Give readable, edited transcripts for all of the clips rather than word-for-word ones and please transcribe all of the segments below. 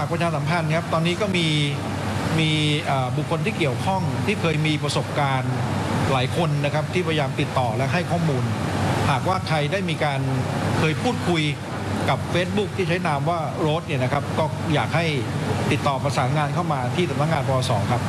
ากประชาสัมพันธ์ครับตอนนี้ก็มีบุคคลที่เกี่ยวข้องที่เคยมีประสบการณ์หลายคนนะครับที่พยายามติดต่อและให้ข้อมูลหากว่าใครได้มีการเคยพูดคุยกับ Facebook ที่ใช้นามว่าโรสเนี่ยนะครับก็อยากให้ติดต่อประสานงานเข้ามาที่สำนักงานปปส.ครับ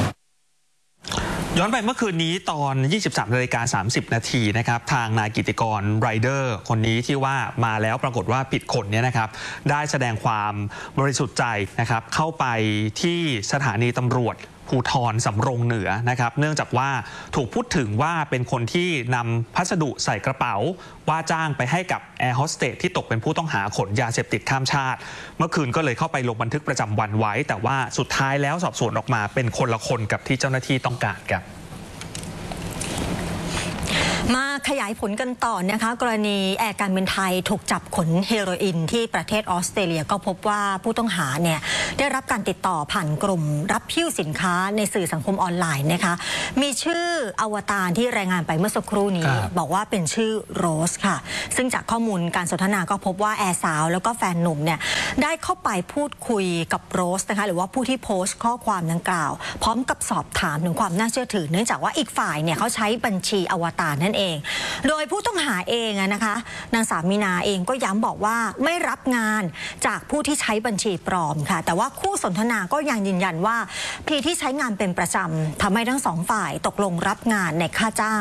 ย้อนไปเมื่อคืนนี้ตอน 23:30 นาทีนะครับทางนายกิติกรไรเดอร์คนนี้ที่ว่ามาแล้วปรากฏว่าผิดคนเนี่ยนะครับได้แสดงความบริสุทธิ์ใจนะครับเข้าไปที่สถานีตำรวจภูธรสำโรงเหนือนะครับเนื่องจากว่าถูกพูดถึงว่าเป็นคนที่นำพัสดุใส่กระเป๋าว่าจ้างไปให้กับแอร์โฮสเตสที่ตกเป็นผู้ต้องหาขนยาเสพติดข้ามชาติเมื่อคืนก็เลยเข้าไปลงบันทึกประจำวันไว้แต่ว่าสุดท้ายแล้วสอบสวนออกมาเป็นคนละคนกับที่เจ้าหน้าที่ต้องการครับมาขยายผลกันต่อนะคะกรณีแอร์การบินไทยถูกจับขนเฮโรอีนที่ประเทศออสเตรเลียก็พบว่าผู้ต้องหาเนี่ยได้รับการติดต่อผ่านกลุ่มรับหิ้วสินค้าในสื่อสังคมออนไลน์นะคะมีชื่ออวตารที่รายงานไปเมื่อสักครู่นี้บอกว่าเป็นชื่อโรสค่ะซึ่งจากข้อมูลการสนทนาก็พบว่าแอร์สาวแล้วก็แฟนหนุ่มเนี่ยได้เข้าไปพูดคุยกับโรสนะคะหรือว่าผู้ที่โพสต์ข้อความดังกล่าวพร้อมกับสอบถามถึงความน่าเชื่อถือเนื่องจากว่าอีกฝ่ายเนี่ยเขาใช้บัญชีอวตารนั่นเองโดยผู้ต้องหาเองนะคะนางสาวมีนาเองก็ย้ำบอกว่าไม่รับงานจากผู้ที่ใช้บัญชีปลอมค่ะแต่ว่าคู่สนทนาก็ยังยืนยันว่าพี่ที่ใช้งานเป็นประจำทำให้ทั้งสองฝ่ายตกลงรับงานในค่าจ้าง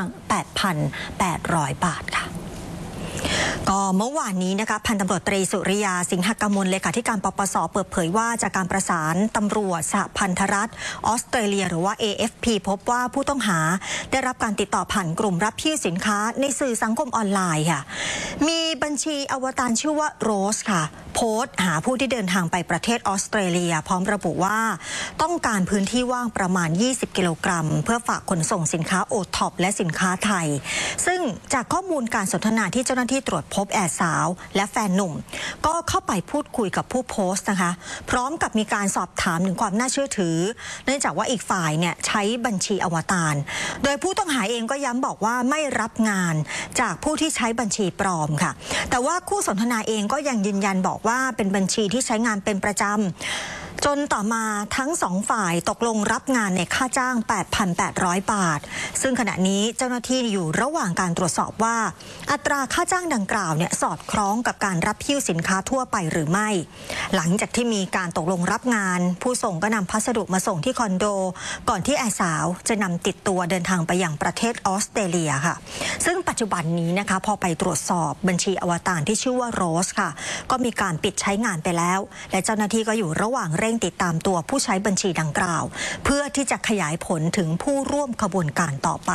8,800 บาทค่ะก็เมื่อวานนี้นะคะพันตำรวจตรีสุริยาสิงหกมลเลขาธิการปปส.เปิดเผยว่าจากการประสานตำรวจสหพันธรัฐออสเตรเลียหรือว่า AFP พบว่าผู้ต้องหาได้รับการติดต่อผ่านกลุ่มรับหิ้วสินค้าในสื่อสังคมออนไลน์ค่ะมีบัญชีอวตารชื่อว่าโรสค่ะโพสต์หาผู้ที่เดินทางไปประเทศออสเตรเลียพร้อมระบุว่าต้องการพื้นที่ว่างประมาณ20กิโลกรัมเพื่อฝากขนส่งสินค้าโอท็อปและสินค้าไทยซึ่งจากข้อมูลการสนทนาที่เจ้าหน้าที่ตรวจพบแอร์สาวและแฟนหนุ่มก็เข้าไปพูดคุยกับผู้โพสต์นะคะพร้อมกับมีการสอบถามถึงความน่าเชื่อถือเนื่องจากว่าอีกฝ่ายเนี่ยใช้บัญชีอวตารโดยผู้ต้องหาเองก็ย้ำบอกว่าไม่รับงานจากผู้ที่ใช้บัญชีปลอมค่ะแต่ว่าคู่สนทนาเองก็ยังยืนยันบอกว่าเป็นบัญชีที่ใช้งานเป็นประจำจนต่อมาทั้งสองฝ่ายตกลงรับงานในค่าจ้าง 8,800 บาทซึ่งขณะนี้เจ้าหน้าที่อยู่ระหว่างการตรวจสอบว่าอัตราค่าจ้างดังกล่าวเนี่ยสอดคล้องกับการรับหิ้วสินค้าทั่วไปหรือไม่หลังจากที่มีการตกลงรับงานผู้ส่งก็นำพัสดุมาส่งที่คอนโดก่อนที่แอร์สาวจะนำติดตัวเดินทางไปยังประเทศออสเตรเลียค่ะซึ่งปัจจุบันนี้นะคะพอไปตรวจสอบบัญชีอวตารที่ชื่อว่าโรสค่ะก็มีการปิดใช้งานไปแล้วและเจ้าหน้าที่ก็อยู่ระหว่างเร่งติดตามตัวผู้ใช้บัญชีดังกล่าวเพื่อที่จะขยายผลถึงผู้ร่วมขบวนการต่อไป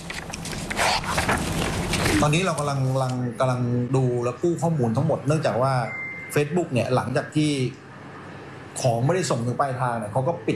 ตอนนี้เรากำลังดูและกู้ข้อมูลทั้งหมดเนื่องจากว่า Facebook เนี่ยหลังจากที่ของไม่ได้ส่งถึงปลายทางเนี่ยเขาก็ปิด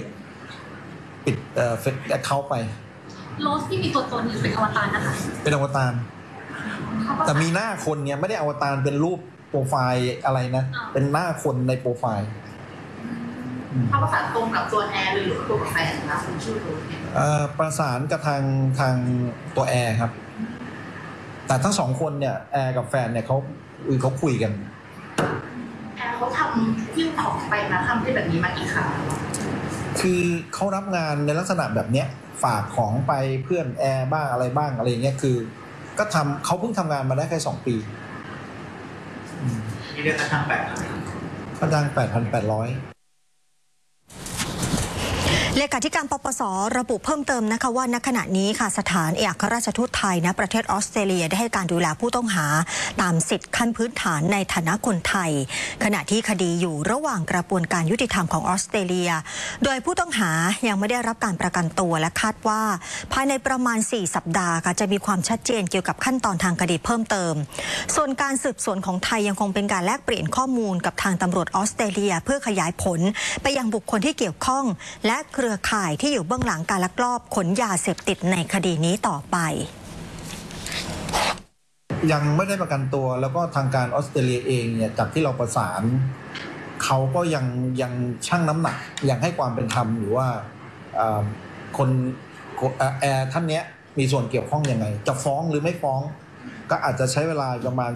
แอคเคาท์ไปโรสที่มีตัวตนอยู่เป็นอวตารนะคะเป็นอวตารแต่มีหน้าคนเนี่ยไม่ได้อวตารเป็นรูปโปรไฟล์อะไรนะเป็นหน้าคนในโปรไฟล์ถ้าประสานตรงกับตัวแอร์หรือตัวแฟนนะคุณชื่อโรสประสานกับทางตัวแอร์ครับแต่ทั้งสองคนเนี่ยแอร์กับแฟนเนี่ยเขาคุยกันแอร์เขาทำหิ้วของไปนะทำได้แบบนี้มากี่ครั้งคือเขารับงานในลักษณะแบบเนี้ยฝากของไปเพื่อนแอร์บ้างอะไรบ้างอะไรเงี้ยคือก็เขาเพิ่งทำงานมาได้แค่2 ปีนี่เรียกค่าจ้าง 8,800 เลขาธิการปปส.ระบุเพิ่มเติมนะคะว่าณขณะนี้ค่ะสถานเอกอัครราชทูตไทยณประเทศออสเตรเลียได้ให้การดูแลผู้ต้องหาตามสิทธิขั้นพื้นฐานในฐานะคนไทยขณะที่คดีอยู่ระหว่างกระบวนการยุติธรรมของออสเตรเลียโดยผู้ต้องหายังไม่ได้รับการประกันตัวและคาดว่าภายในประมาณ4 สัปดาห์ค่ะจะมีความชัดเจนเกี่ยวกับขั้นตอนทางคดีเพิ่มเติมส่วนการสืบสวนของไทยยังคงเป็นการแลกเปลี่ยนข้อมูลกับทางตำรวจออสเตรเลียเพื่อขยายผลไปยังบุคคลที่เกี่ยวข้องและเครือข่ายที่อยู่เบื้องหลังการลักลอบขนยาเสพติดในคดีนี้ต่อไปยังไม่ได้ประกันตัวแล้วก็ทางการออสเตรเลียเองเนี่ยจากที่เราประสานเขาก็ยังชั่งน้ำหนักยังให้ความเป็นธรรมอยู่ว่าคนแอร์ท่านนี้มีส่วนเกี่ยวข้องยังไงจะฟ้องหรือไม่ฟ้องก็อาจจะใช้เวลาประมาณ